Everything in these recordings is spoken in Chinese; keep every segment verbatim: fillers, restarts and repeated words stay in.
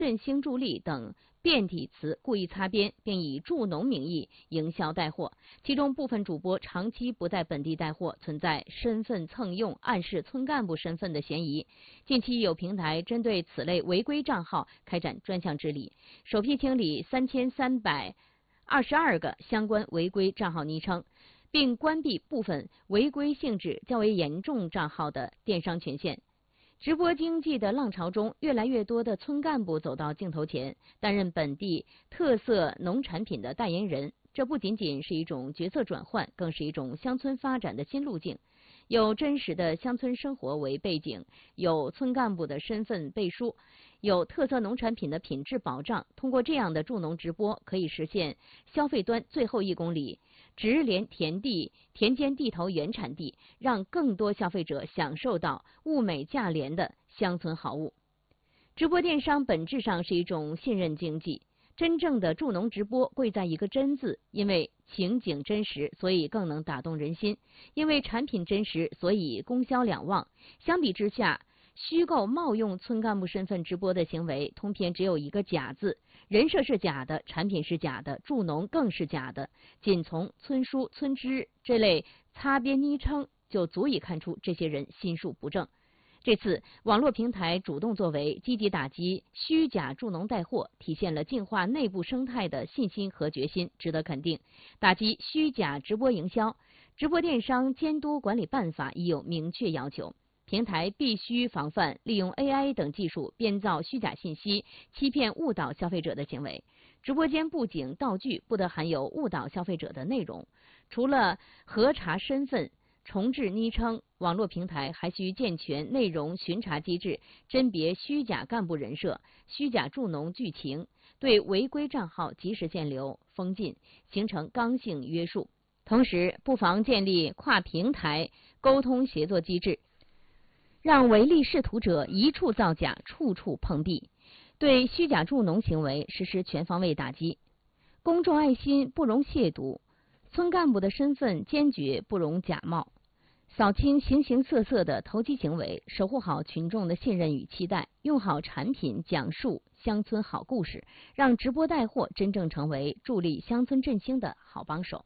振兴助力等变体词故意擦边，并以助农名义营销带货。其中部分主播长期不在本地带货，存在身份蹭用、暗示村干部身份的嫌疑。近期有平台针对此类违规账号开展专项治理，首批清理三千三百二十二个相关违规账号昵称，并关闭部分违规性质较为严重账号的电商权限。直播经济的浪潮中，越来越多的村干部走到镜头前，担任本地特色农产品的代言人。这不仅仅是一种角色转换，更是一种乡村发展的新路径。有真实的乡村生活为背景，有村干部的身份背书，有特色农产品的品质保障。通过这样的助农直播，可以实现消费端最后一公里直连田地、田间地头原产地，让更多消费者享受到物美价廉的乡村好物。直播电商本质上是一种信任经济。真正的助农直播贵在一个真字，因为情景真实，所以更能打动人心；因为产品真实，所以供销两旺。相比之下，虚构冒用村干部身份直播的行为，通篇只有一个假字，人设是假的，产品是假的，助农更是假的。仅从村书、村支这类擦边昵称，就足以看出这些人心术不正。这次网络平台主动作为，积极打击虚假助农带货，体现了净化内部生态的信心和决心，值得肯定。打击虚假直播营销，直播电商监督管理办法已有明确要求，平台必须防范利用 A I 等技术编造虚假信息，欺骗误导消费者的行为。直播间布景道具不得含有误导消费者的内容，除了核查身份、重置昵称，网络平台还需健全内容巡查机制，甄别虚假干部人设、虚假助农剧情，对违规账号及时限流、封禁，形成刚性约束。同时，不妨建立跨平台沟通协作机制，让唯利是图者一处造假，处处碰壁，对虚假助农行为实施全方位打击。公众爱心不容亵渎，村干部的身份坚决不容假冒，扫清形形色色的投机行为，守护好群众的信任与期待，用好产品，讲述乡村好故事，让直播带货真正成为助力乡村振兴的好帮手。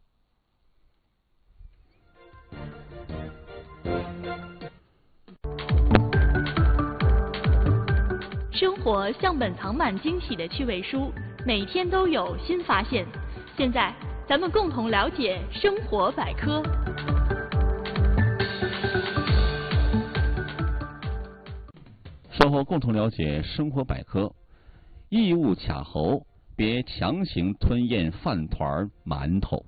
生活像本藏满惊喜的趣味书，每天都有新发现。现在咱们共同了解生活百科。 稍后共同了解生活百科。异物卡喉，别强行吞咽饭团馒头。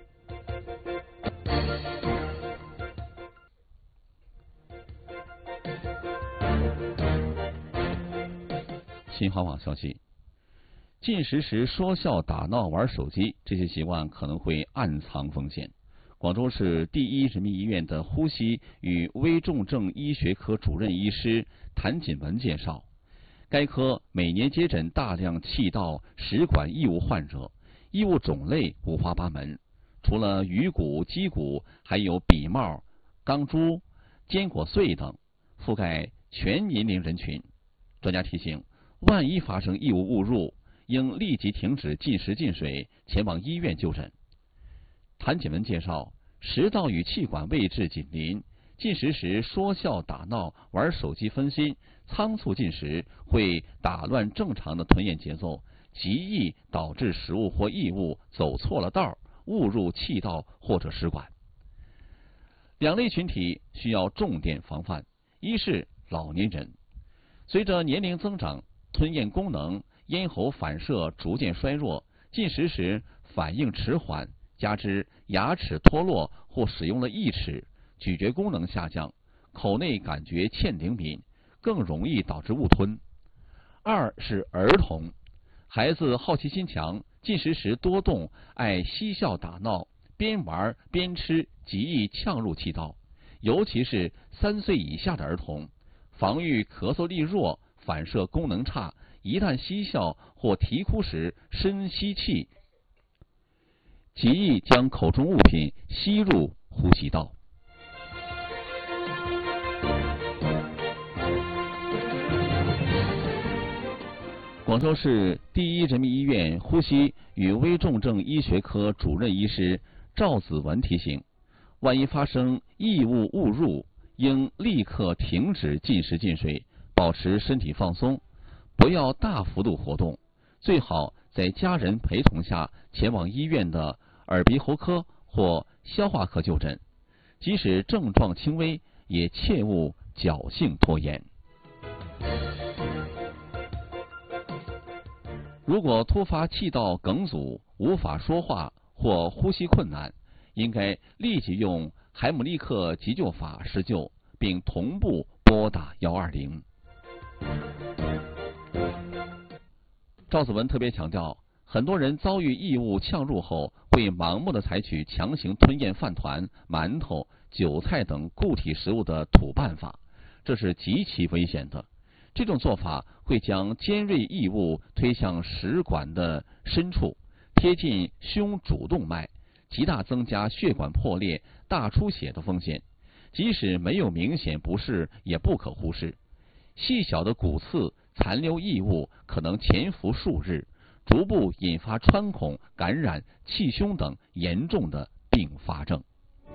新华网消息，进食时说笑、打闹、玩手机，这些习惯可能会暗藏风险。广州市第一人民医院的呼吸与危重症医学科主任医师谭锦文介绍，该科每年接诊大量气道、食管异物患者，异物种类五花八门，除了鱼骨、鸡骨，还有笔帽、钢珠、坚果碎等，覆盖全年龄人群。专家提醒，万一发生异物误入，应立即停止进食进水，前往医院就诊。谭锦文介绍，食道与气管位置紧邻，进食时说笑打闹、玩手机分心，仓促进食会打乱正常的吞咽节奏，极易导致食物或异物走错了道，误入气道或者食管。两类群体需要重点防范，一是老年人，随着年龄增长，吞咽功能、咽喉反射逐渐衰弱，进食时反应迟缓，加之牙齿脱落或使用了义齿，咀嚼功能下降，口内感觉欠灵敏，更容易导致误吞。二是儿童，孩子好奇心强，进食时多动，爱嬉笑打闹，边玩边吃，极易呛入气道，尤其是三岁以下的儿童，防御咳嗽力弱，反射功能差，一旦嬉笑或啼哭时深吸气，极易将口中物品吸入呼吸道。 广州市第一人民医院呼吸与危重症医学科主任医师赵子文提醒，万一发生异物误入，应立刻停止进食进水，保持身体放松，不要大幅度活动，最好在家人陪同下前往医院的耳鼻喉科或消化科就诊，即使症状轻微，也切勿侥幸拖延。如果突发气道梗阻，无法说话或呼吸困难，应该立即用海姆立克急救法施救，并同步拨打一二零。赵子文特别强调，很多人遭遇异物呛入后，会盲目的采取强行吞咽饭团、馒头、韭菜等固体食物的土办法，这是极其危险的。这种做法会将尖锐异物推向食管的深处，贴近胸主动脉，极大增加血管破裂、大出血的风险。即使没有明显不适，也不可忽视。细小的骨刺、残留异物可能潜伏数日，逐步引发穿孔、感染、气胸等严重的并发症。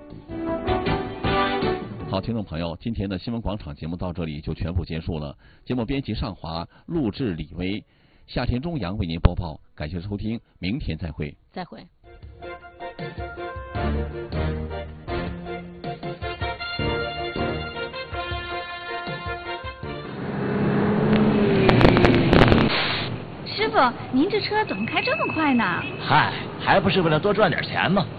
好，听众朋友，今天的新闻广场节目到这里就全部结束了。节目编辑尚华，录制李威，夏天中阳为您播报。感谢收听，明天再会。 再会。 师傅，您这车怎么开这么快呢？ 嗨，还不是为了多赚点钱吗？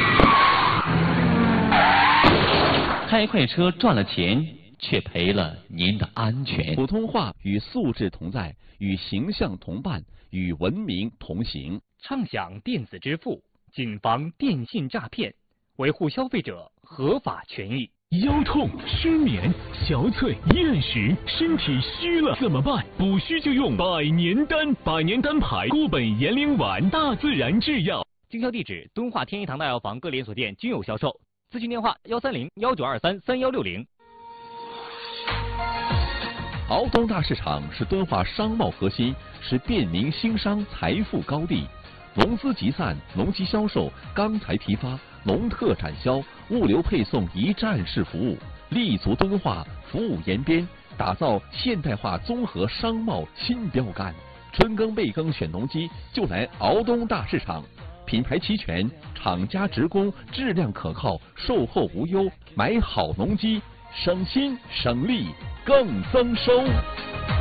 开快车赚了钱，却赔了您的安全。 普通话与素质同在，与形象同伴，与文明同行。 畅享电子支付，谨防电信诈骗，维护消费者合法权益。 腰痛、失眠、憔悴、厌食，身体虚了怎么办？补虚就用百年丹，百年丹牌固本延龄丸，大自然制药。 经销地址：敦化天一堂大药房各连锁店均有销售。咨询电话：幺三零幺九二三三幺六零。 敖东大市场是敦化商贸核心，是便民兴商财富高地。农资集散、农机销售、钢材批发、农特产销、物流配送一站式服务，立足敦化，服务延边，打造现代化综合商贸新标杆。春耕备耕选农机，就来敖东大市场。品牌齐全，厂家直供，质量可靠，售后无忧。买好农机，省心省力更增收。